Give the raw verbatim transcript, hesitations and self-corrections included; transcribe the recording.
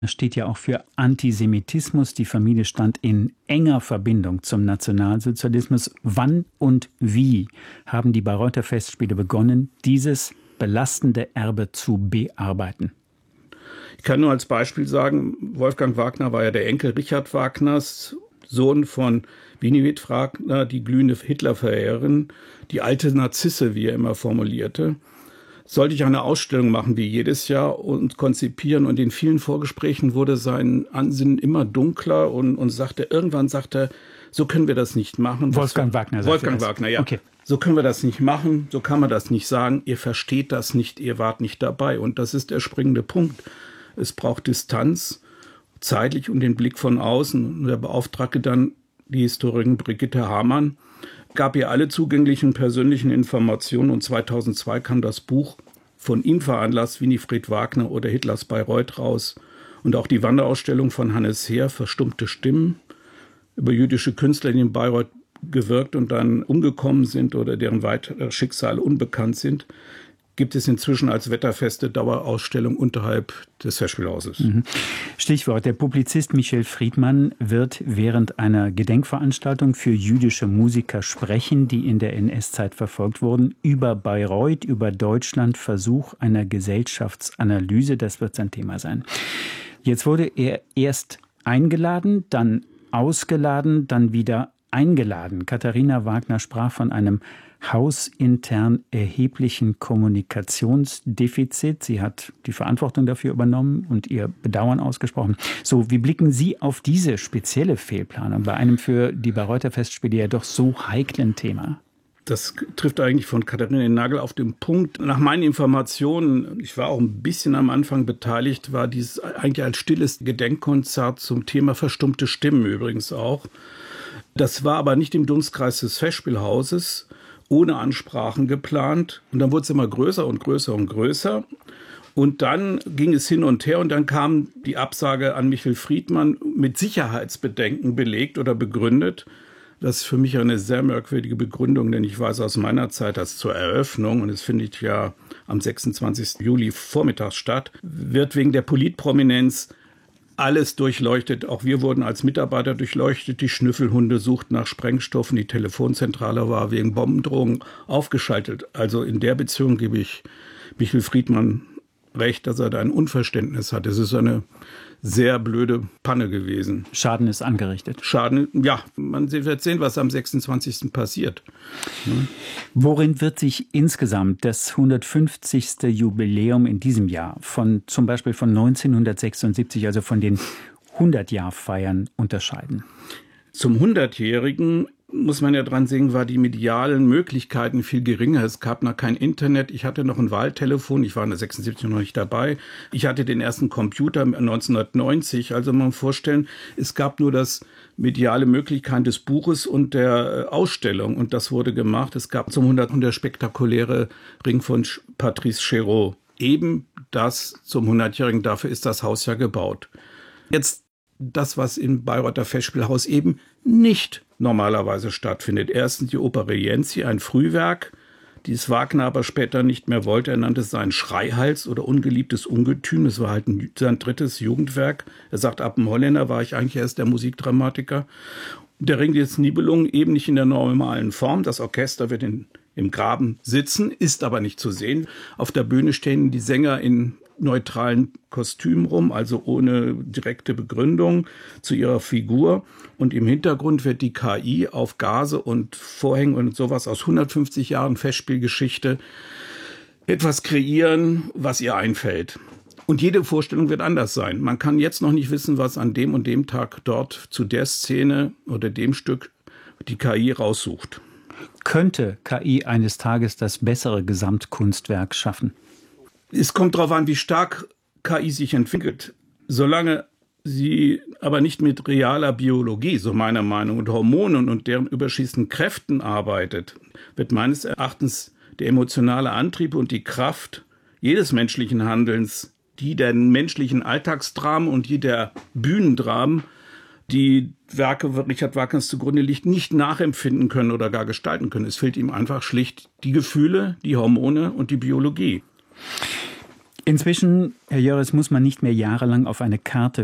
Das steht ja auch für Antisemitismus. Die Familie stand in enger Verbindung zum Nationalsozialismus. Wann und wie haben die Bayreuther Festspiele begonnen, dieses belastende Erbe zu bearbeiten? Ich kann nur als Beispiel sagen, Wolfgang Wagner war ja der Enkel Richard Wagners, Sohn von Winifred Wagner, die glühende Hitlerverehrerin, die alte Narzisse, wie er immer formulierte. Sollte ich eine Ausstellung machen wie jedes Jahr und konzipieren, und in vielen Vorgesprächen wurde sein Ansinnen immer dunkler und, und sagte, irgendwann sagte er, so können wir das nicht machen. Wolfgang Wagner. Wolfgang Wagner, ja. Okay. So können wir das nicht machen, so kann man das nicht sagen, ihr versteht das nicht, ihr wart nicht dabei. Und das ist der springende Punkt. Es braucht Distanz, zeitlich und den Blick von außen. Und der beauftragte dann die Historikerin Brigitte Hamann, gab ihr alle zugänglichen persönlichen Informationen, und zweitausendzwei kam das Buch von ihm veranlasst, Winifred Wagner oder Hitlers Bayreuth, raus. Und auch die Wanderausstellung von Hannes Heer, Verstummte Stimmen, über jüdische Künstler, die in Bayreuth gewirkt und dann umgekommen sind oder deren weitere Schicksale unbekannt sind, gibt es inzwischen als wetterfeste Dauerausstellung unterhalb des Festspielhauses. Stichwort: Der Publizist Michel Friedmann wird während einer Gedenkveranstaltung für jüdische Musiker sprechen, die in der N S-Zeit verfolgt wurden, über Bayreuth, über Deutschland, Versuch einer Gesellschaftsanalyse. Das wird sein Thema sein. Jetzt wurde er erst eingeladen, dann ausgeladen, dann wieder eingeladen. Katharina Wagner sprach von einem hausintern erheblichen Kommunikationsdefizit. Sie hat die Verantwortung dafür übernommen und ihr Bedauern ausgesprochen. So, wie blicken Sie auf diese spezielle Fehlplanung bei einem für die Bayreuther Festspiele ja doch so heiklen Thema? Das trifft eigentlich von Katharina den Nagel auf den Punkt. Nach meinen Informationen, ich war auch ein bisschen am Anfang beteiligt, war dies eigentlich ein stilles Gedenkkonzert zum Thema verstummte Stimmen übrigens auch. Das war aber nicht im Dunstkreis des Festspielhauses, ohne Ansprachen geplant. Und dann wurde es immer größer und größer und größer. Und dann ging es hin und her, und dann kam die Absage an Michel Friedmann mit Sicherheitsbedenken belegt oder begründet. Das ist für mich eine sehr merkwürdige Begründung, denn ich weiß aus meiner Zeit, dass zur Eröffnung, und es findet ja am sechsundzwanzigsten Juli vormittags statt, wird wegen der Politprominenz alles durchleuchtet. Auch wir wurden als Mitarbeiter durchleuchtet. Die Schnüffelhunde suchten nach Sprengstoffen. Die Telefonzentrale war wegen Bombendrohungen aufgeschaltet. Also in der Beziehung gebe ich Michel Friedmann recht, dass er da ein Unverständnis hat. Es ist eine sehr blöde Panne gewesen. Schaden ist angerichtet. Schaden, ja. Man wird sehen, was am sechsundzwanzigsten passiert. Hm. Worin wird sich insgesamt das hundertfünfzigste Jubiläum in diesem Jahr von zum Beispiel von neunzehnhundertsechsundsiebzig, also von den hundert-Jahr-Feiern, unterscheiden? Zum hundertjährigen muss man ja dran sehen, war die medialen Möglichkeiten viel geringer. Es gab noch kein Internet. Ich hatte noch ein Wahltelefon. Ich war in der sechsundsiebzig noch nicht dabei. Ich hatte den ersten Computer neunzehnhundertneunzig. Also man muss vorstellen, es gab nur das mediale Möglichkeit des Buches und der Ausstellung. Und das wurde gemacht. Es gab zum hundertsten der spektakuläre Ring von Patrice Chéreau. Eben das zum hundertjährigen. Dafür ist das Haus ja gebaut. Jetzt das, was im Bayreuther Festspielhaus eben nicht normalerweise stattfindet. Erstens die Oper Rienzi, ein Frühwerk, dieses Wagner aber später nicht mehr wollte. Er nannte es sein Schreihals oder ungeliebtes Ungetüm. Es war halt ein, sein drittes Jugendwerk. Er sagt, ab dem Holländer war ich eigentlich erst der Musikdramatiker. Der Ring des Nibelungen eben nicht in der normalen Form. Das Orchester wird in, im Graben sitzen, ist aber nicht zu sehen. Auf der Bühne stehen die Sänger in neutralen Kostümen rum, also ohne direkte Begründung zu ihrer Figur. Und im Hintergrund wird die K I auf Gase und Vorhänge und sowas aus hundertfünfzig Jahren Festspielgeschichte etwas kreieren, was ihr einfällt. Und jede Vorstellung wird anders sein. Man kann jetzt noch nicht wissen, was an dem und dem Tag dort zu der Szene oder dem Stück die K I raussucht. Könnte K I eines Tages das bessere Gesamtkunstwerk schaffen? Es kommt darauf an, wie stark K I sich entwickelt. Solange sie aber nicht mit realer Biologie, so meiner Meinung, und Hormonen und deren überschießenden Kräften arbeitet, wird meines Erachtens der emotionale Antrieb und die Kraft jedes menschlichen Handelns, die der menschlichen Alltagsdramen und die der Bühnendramen, die Werke Richard Wagners zugrunde liegt, nicht nachempfinden können oder gar gestalten können. Es fehlt ihm einfach schlicht die Gefühle, die Hormone und die Biologie. Inzwischen, Herr Jöres, muss man nicht mehr jahrelang auf eine Karte